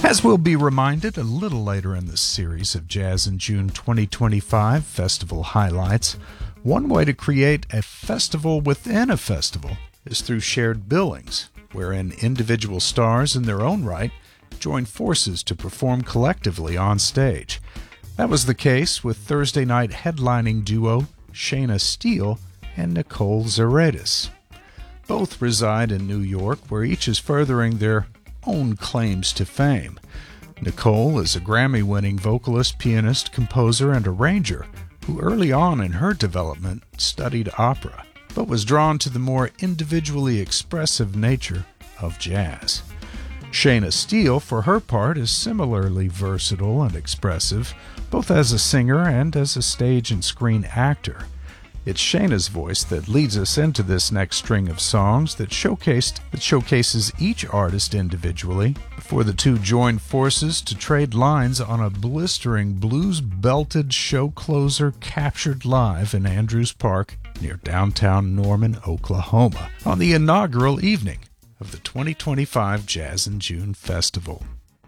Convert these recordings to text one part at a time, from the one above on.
As we'll be reminded a little later in this series of Jazz in June 2025 festival highlights, one way to create a festival within a festival is through shared billings, wherein individual stars in their own right join forces to perform collectively on stage. That was the case with Thursday night headlining duo Shayna Steele and Nicole Zeredas. Both reside in New York, where each is furthering their own claims to fame. Nicole is a Grammy-winning vocalist, pianist, composer, and arranger who early on in her development studied opera, but was drawn to the more individually expressive nature of jazz. Shayna Steele, for her part, is similarly versatile and expressive, both as a singer and as a stage and screen actor. It's Shayna's voice that leads us into this next string of songs that showcases each artist individually before the two join forces to trade lines on a blistering blues-belted show closer captured live in Andrews Park near downtown Norman, Oklahoma, on the inaugural evening of the 2025 Jazz in June Festival.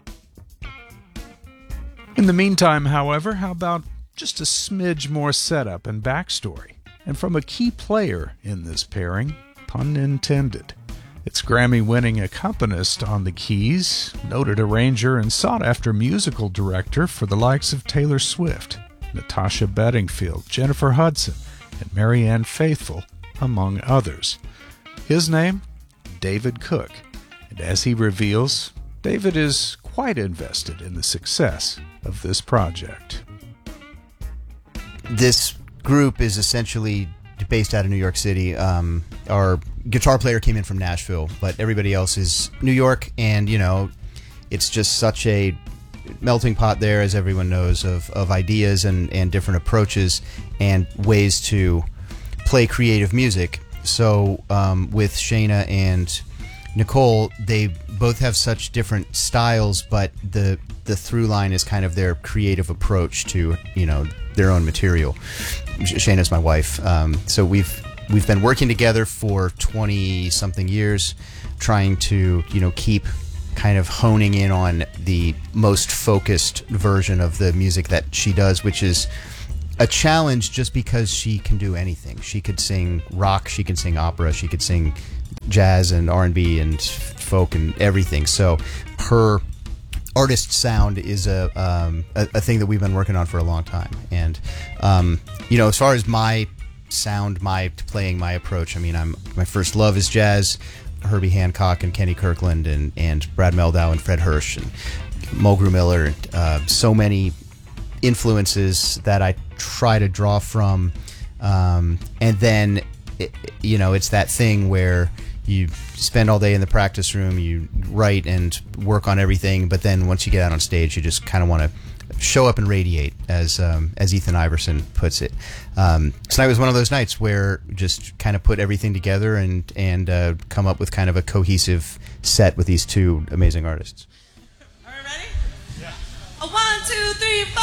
In the meantime, however, how about just a smidge more setup and backstory? And from a key player in this pairing, pun intended. It's Grammy-winning accompanist on the keys, noted arranger and sought-after musical director for the likes of Taylor Swift, Natasha Bedingfield, Jennifer Hudson, and Marianne Faithfull, among others. His name? David Cook. And as he reveals, David is quite invested in the success of this project. This group is essentially based out of New York City. Our guitar player came in from Nashville, but everybody else is New York, and it's just such a melting pot there, as everyone knows, of ideas and different approaches and ways to play creative music. So with Shayna and Nicole, they both have such different styles, but the through line is kind of their creative approach to their own material. Shayna's my wife, so we've been working together for 20-something years, trying to keep kind of honing in on the most focused version of the music that she does, which is a challenge just because she can do anything. She could sing rock, she can sing opera, she could sing jazz and R&B and folk and everything. So her artist sound is a thing that we've been working on for a long time. And as far as my sound, my playing, my approach, my first love is jazz. Herbie Hancock and Kenny Kirkland and Brad Mehldau and Fred Hirsch and Mulgrew Miller. So many influences that I try to draw from, and then it's that thing where you spend all day in the practice room, you write and work on everything, but then once you get out on stage, you just kind of want to show up and radiate, as Ethan Iverson puts it. Tonight was one of those nights where just kind of put everything together and come up with kind of a cohesive set with these two amazing artists. Are we ready? Yeah. 1, 2, 3, 4.